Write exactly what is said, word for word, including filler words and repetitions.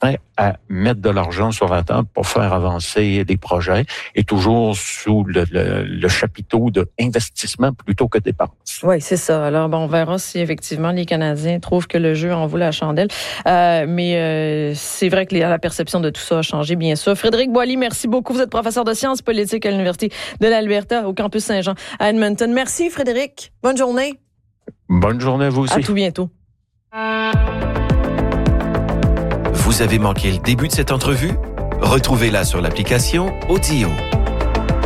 prêts à mettre de l'argent sur la table pour faire avancer des projets et toujours sous le, le, le chapiteau de investissement plutôt que dépenses. Oui, c'est ça. Alors, bon, on verra si effectivement les Canadiens trouvent que le jeu en vaut la chandelle. Euh, mais euh, c'est vrai que la perception de tout ça a changé, bien sûr. Frédéric Boily, merci beaucoup. Vous êtes professeur de sciences politiques à l'Université de l'Alberta au campus Saint-Jean à Edmonton. Merci, Frédéric. Bonne journée. Bonne journée à vous aussi. À tout bientôt. Vous avez manqué le début de cette entrevue? Retrouvez-la sur l'application Audio.